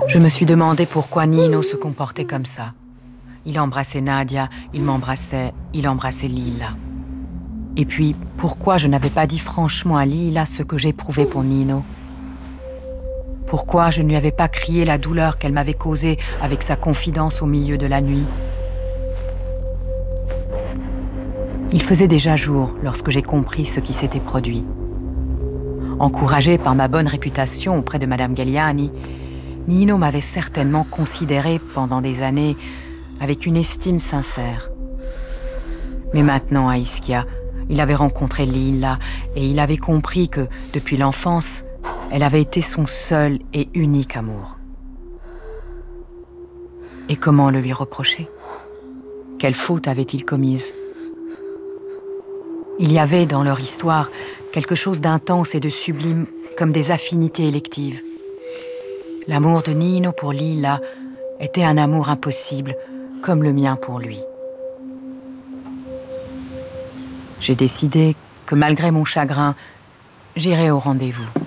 Je me suis demandé pourquoi Nino se comportait comme ça. Il embrassait Nadia, il m'embrassait, il embrassait Lila. Et puis, pourquoi je n'avais pas dit franchement à Lila ce que j'éprouvais pour Nino? Pourquoi je ne lui avais pas crié la douleur qu'elle m'avait causée avec sa confidence au milieu de la nuit? Il faisait déjà jour lorsque j'ai compris ce qui s'était produit. Encouragé par ma bonne réputation auprès de Madame Galliani, Nino m'avait certainement considéré pendant des années avec une estime sincère. Mais maintenant, à Ischia, il avait rencontré Lila et il avait compris que, depuis l'enfance, elle avait été son seul et unique amour. Et comment le lui reprocher? Quelle faute avait-il commise? Il y avait dans leur histoire quelque chose d'intense et de sublime, comme des affinités électives. L'amour de Nino pour Lila était un amour impossible, comme le mien pour lui. J'ai décidé que malgré mon chagrin, j'irai au rendez-vous.